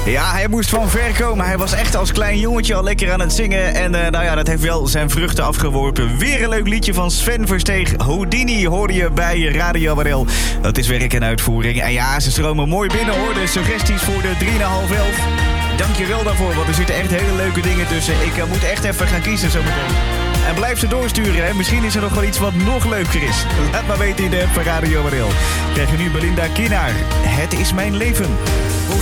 Ja, hij moest van ver komen. Hij was echt als klein jongetje al lekker aan het zingen. En dat heeft wel zijn vruchten afgeworpen. Weer een leuk liedje van Sven Versteeg. Houdini hoorde je bij Radio Warel. Dat is werk en uitvoering. En ja, ze stromen mooi binnen hoor. De suggesties voor de 3,5-11. Dank je wel daarvoor, want er zitten echt hele leuke dingen tussen. Ik moet echt even gaan kiezen zometeen. En blijf ze doorsturen, hè. Misschien is er nog wel iets wat nog leuker is. Laat maar weten in de app van Radio Warel. Krijg je nu Belinda Kinaar. Het is mijn leven.